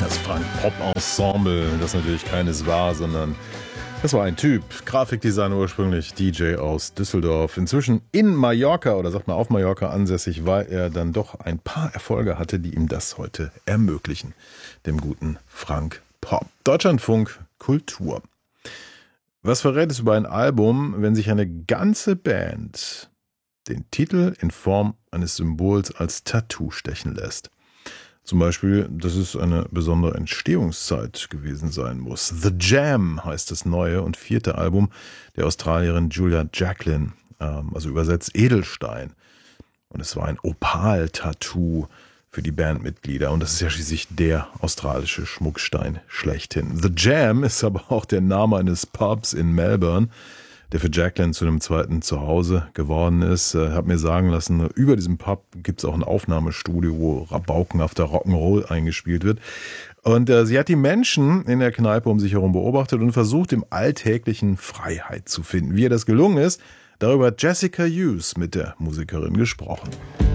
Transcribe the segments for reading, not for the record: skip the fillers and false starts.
Das Frank-Pop-Ensemble, das natürlich keines war, sondern das war ein Typ, Grafikdesigner ursprünglich, DJ aus Düsseldorf, inzwischen in Mallorca oder sagt man auf Mallorca ansässig, weil er dann doch ein paar Erfolge hatte, die ihm das heute ermöglichen, dem guten Frank Pop. Deutschlandfunk Kultur. Was verrät es über ein Album, wenn sich eine ganze Band den Titel in Form eines Symbols als Tattoo stechen lässt? Zum Beispiel, dass es eine besondere Entstehungszeit gewesen sein muss. The Jam heißt das neue und 4. Album der Australierin Julia Jacklin, also übersetzt Edelstein. Und es war ein Opal-Tattoo für die Bandmitglieder. Und das ist ja schließlich der australische Schmuckstein schlechthin. The Jam ist aber auch der Name eines Pubs in Melbourne, der für Jacklin zu einem zweiten Zuhause geworden ist. Ich habe mir sagen lassen, über diesem Pub gibt es auch ein Aufnahmestudio, wo rabaukenhafter Rock'n'Roll eingespielt wird. Und sie hat die Menschen in der Kneipe um sich herum beobachtet und versucht, im Alltäglichen Freiheit zu finden. Wie ihr das gelungen ist, darüber hat Jessica Hughes mit der Musikerin gesprochen.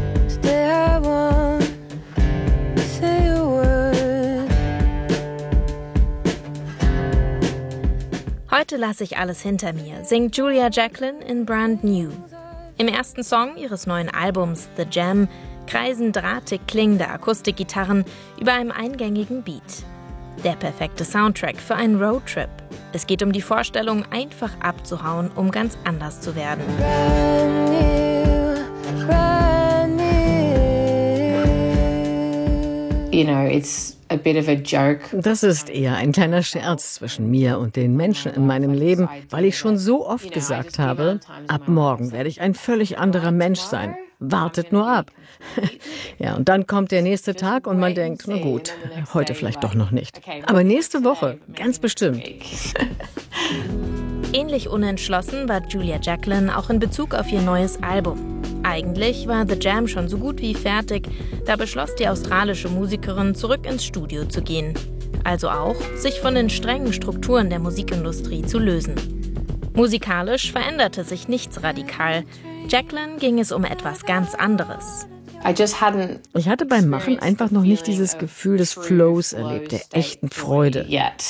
Heute lasse ich alles hinter mir, singt Julia Jacklin in Brand New. Im ersten Song ihres neuen Albums The Jam kreisen drahtig klingende Akustikgitarren über einem eingängigen Beat. Der perfekte Soundtrack für einen Roadtrip. Es geht um die Vorstellung, einfach abzuhauen, um ganz anders zu werden. Das ist eher ein kleiner Scherz zwischen mir und den Menschen in meinem Leben, weil ich schon so oft gesagt habe, ab morgen werde ich ein völlig anderer Mensch sein. Wartet nur ab. Ja, und dann kommt der nächste Tag und man denkt, na gut, heute vielleicht doch noch nicht. Aber nächste Woche, ganz bestimmt. Ähnlich unentschlossen war Julia Jacklin auch in Bezug auf ihr neues Album. Eigentlich war The Jam schon so gut wie fertig, da beschloss die australische Musikerin, zurück ins Studio zu gehen. Also auch, sich von den strengen Strukturen der Musikindustrie zu lösen. Musikalisch veränderte sich nichts radikal. Jacklin ging es um etwas ganz anderes. Ich hatte beim Machen einfach noch nicht dieses Gefühl des Flows erlebt, der echten Freude.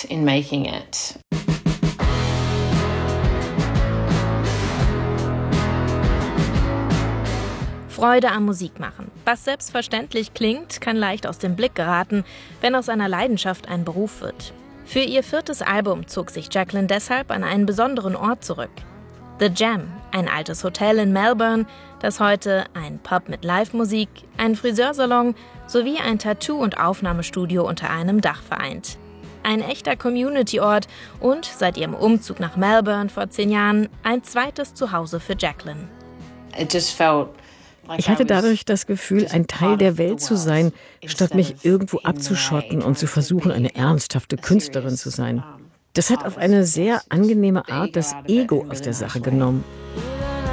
Freude am Musikmachen. Was selbstverständlich klingt, kann leicht aus dem Blick geraten, wenn aus einer Leidenschaft ein Beruf wird. Für ihr 4. Album zog sich Jacklin deshalb an einen besonderen Ort zurück. The Jam, ein altes Hotel in Melbourne, das heute ein Pub mit Live-Musik, ein Friseursalon sowie ein Tattoo- und Aufnahmestudio unter einem Dach vereint. Ein echter Community-Ort und seit ihrem Umzug nach Melbourne vor 10 Jahren ein zweites Zuhause für Jacklin. Ich hatte dadurch das Gefühl, ein Teil der Welt zu sein, statt mich irgendwo abzuschotten und zu versuchen, eine ernsthafte Künstlerin zu sein. Das hat auf eine sehr angenehme Art das Ego aus der Sache genommen.